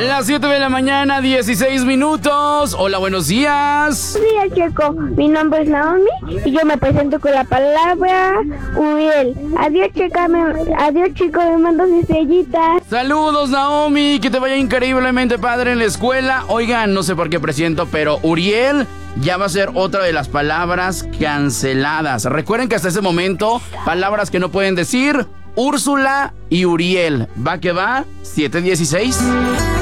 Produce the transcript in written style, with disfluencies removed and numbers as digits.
Las 7 de la mañana, 16 minutos. Hola, buenos días. Buenos días, Checo. Mi nombre es Naomi y yo me presento con la palabra Uriel. Adiós, chica. Adiós, chico. Me mando estrellitas. Saludos, Naomi. Que te vaya increíblemente padre en la escuela. Oigan, no sé por qué presiento, pero Uriel ya va a ser otra de las palabras canceladas. Recuerden que hasta ese momento, palabras que no pueden decir: Úrsula y Uriel. Va que va, 7:16.